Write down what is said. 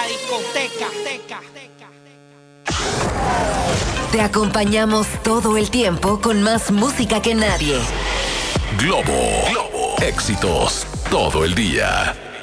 discoteca. Te acompañamos todo el tiempo con más música que nadie. Globo. Éxitos todo el día.